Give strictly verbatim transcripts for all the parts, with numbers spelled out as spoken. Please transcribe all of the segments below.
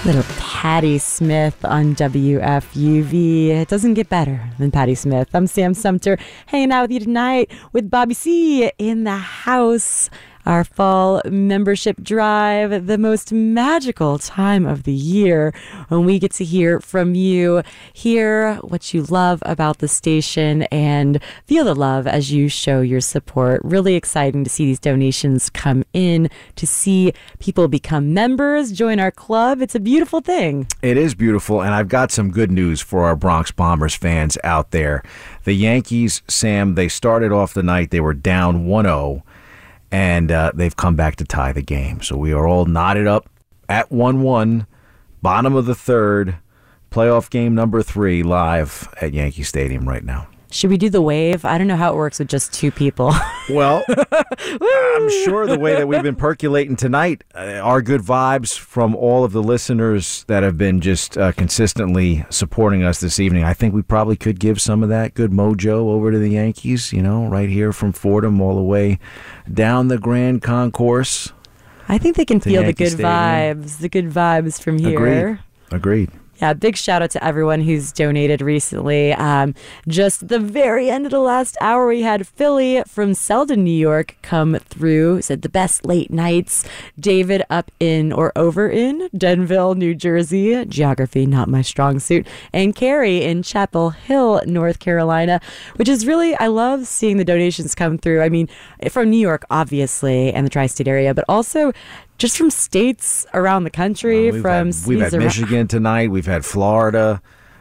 Little Patti Smith on W F U V. It doesn't get better than Patti Smith. I'm Sam Sumter, hanging out with you tonight with Bobby C in the house. Our fall membership drive, the most magical time of the year when we get to hear from you, hear what you love about the station, and feel the love as you show your support. Really exciting to see these donations come in, to see people become members, join our club. It's a beautiful thing. It is beautiful, and I've got some good news for our Bronx Bombers fans out there. The Yankees, Sam, they started off the night, they were down one oh. And uh, they've come back to tie the game. So we are all knotted up at one one, bottom of the third, playoff game number three, live at Yankee Stadium right now. Should we do the wave? I don't know how it works with just two people. Well, I'm sure the way that we've been percolating tonight uh, are good vibes from all of the listeners that have been just uh, consistently supporting us this evening. I think we probably could give some of that good mojo over to the Yankees, you know, right here from Fordham all the way down the Grand Concourse. I think they can feel Yankee the good Stadium. vibes, the good vibes from here. Agreed. Agreed. Yeah, big shout out to everyone who's donated recently. Um, just the very end of the last hour, we had Philly from Selden, New York, come through. Said the best late nights. David up in or over in Denville, New Jersey. Geography, not my strong suit. And Carrie in Chapel Hill, North Carolina, which is really, I love seeing the donations come through. I mean, from New York, obviously, and the tri-state area, but also just from states around the country. Uh, we've from had, we've had around- Michigan tonight. We've had Florida,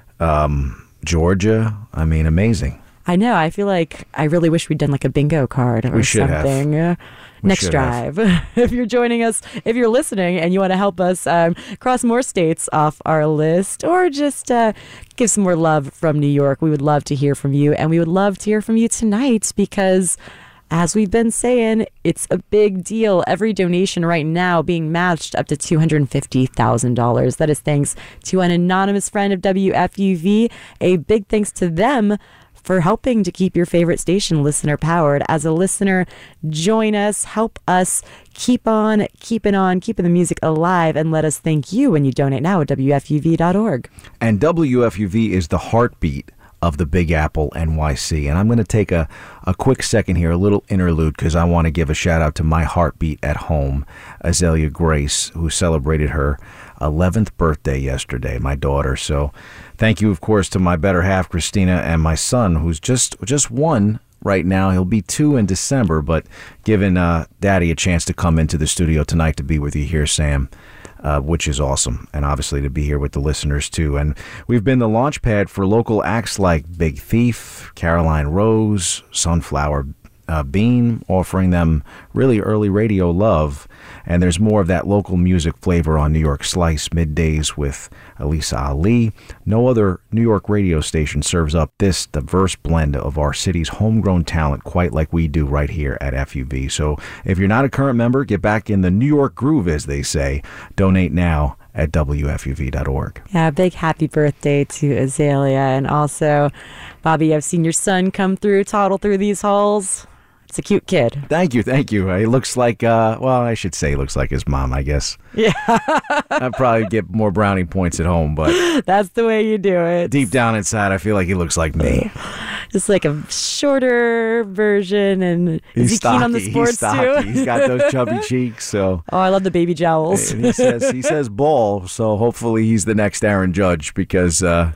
um, Georgia. I mean, amazing. I know. I feel like I really wish we'd done like a bingo card or We should have. something. Uh, We Next should drive. If you're joining us, if you're listening and you want to help us um, cross more states off our list, or just uh, give some more love from New York, we would love to hear from you. And we would love to hear from you tonight because, as we've been saying, it's a big deal. Every donation right now being matched up to two hundred fifty thousand dollars. That is thanks to an anonymous friend of W F U V. A big thanks to them for helping to keep your favorite station listener powered. As a listener, join us, help us keep on, keeping on, keeping the music alive, and let us thank you when you donate now at W F U V dot org. And W F U V is the heartbeat of the Big Apple N Y C. And I'm going to take a, a quick second here, a little interlude, because I want to give a shout out to my heartbeat at home, Azalea Grace, who celebrated her eleventh birthday yesterday, my daughter. So thank you, of course, to my better half, Christina, and my son, who's just just one right now. He'll be two in December, but giving uh, Daddy a chance to come into the studio tonight to be with you here, Sam. Uh, which is awesome, and obviously to be here with the listeners too. And we've been the launch pad for local acts like Big Thief, Caroline Rose, Sunflower uh, Bean, offering them really early radio love. And there's more of that local music flavor on New York Slice middays with Elisa Ali. No other New York radio station serves up this diverse blend of our city's homegrown talent quite like we do right here at F U V. So if you're not a current member, get back in the New York groove, as they say. Donate now at W F U V dot org. Yeah, big happy birthday to Azalea. And also, Bobby, I've seen your son come through, toddle through these halls. It's a cute kid. Thank you, thank you. He looks like, uh, well, I should say he looks like his mom, I guess. Yeah. I'd probably get more brownie points at home, but that's the way you do it. Deep down inside, I feel like he looks like me. Just like a shorter version, and he's is he stocky. keen on the sports he's stocky. too? He's got those chubby cheeks. So. Oh, I love the baby jowls. And he says he says ball, so hopefully he's the next Aaron Judge because, uh,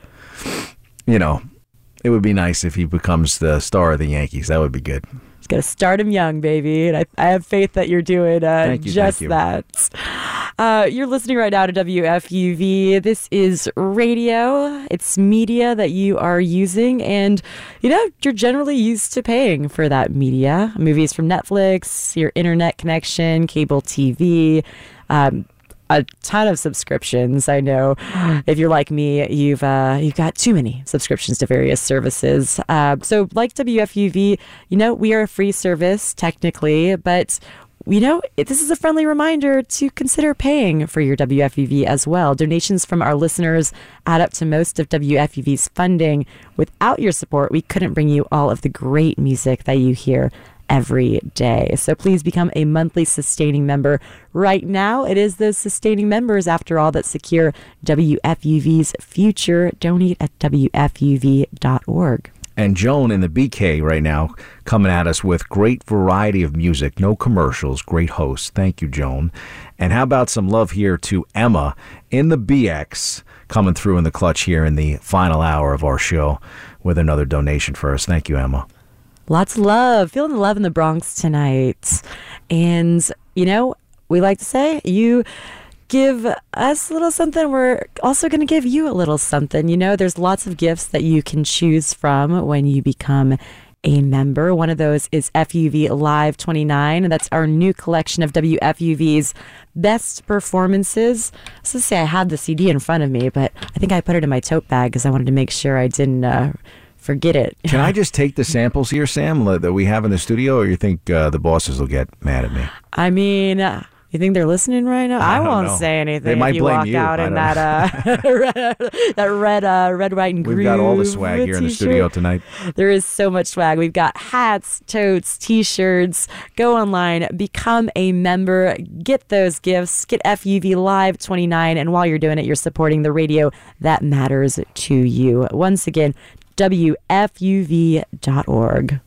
you know, it would be nice if he becomes the star of the Yankees. That would be good. He's got to start him young, baby. And I, I have faith that you're doing uh, thank you, just thank you. that. Uh, you're listening right now to W F U V. This is radio. It's media that you are using. And, you know, you're generally used to paying for that media. Movies from Netflix, your internet connection, cable T V, um, a ton of subscriptions. I know if you're like me, you've uh, you've got too many subscriptions to various services. Uh, so like W F U V, you know, we are a free service technically, but you know, this is a friendly reminder to consider paying for your W F U V as well. Donations from our listeners add up to most of W F U V's funding. Without your support, we couldn't bring you all of the great music that you hear every day. So please become a monthly sustaining member right now. It is those sustaining members, after all, that secure W F U V's future. Donate at W F U V dot org. And Joan in the B K right now coming at us with great variety of music, no commercials, great host. Thank you, Joan. And how about some love here to Emma in the B X coming through in the clutch here in the final hour of our show with another donation for us. Thank you, Emma. Lots of love. Feeling the love in the Bronx tonight. And, you know, we like to say, you give us a little something, we're also going to give you a little something. You know, there's lots of gifts that you can choose from when you become a member. One of those is F U V Live twenty-nine. That's our new collection of W F U V's best performances. I was going to say I had the C D in front of me, but I think I put it in my tote bag because I wanted to make sure I didn't uh, forget it. Can I just take the samples here, Sam, that we have in the studio, or you think uh, the bosses will get mad at me? I mean... Uh, You think they're listening right now? I, I won't know. say anything. They might if you blame walk you. out I in don't that uh, red, that red, uh, red, white, and We've groove got all the swag here in the t-shirt. studio tonight. There is so much swag. We've got hats, totes, t-shirts. Go online, become a member, get those gifts, get F U V Live twenty-nine, and while you're doing it, you're supporting the radio that matters to you. Once again, W F U V dot org.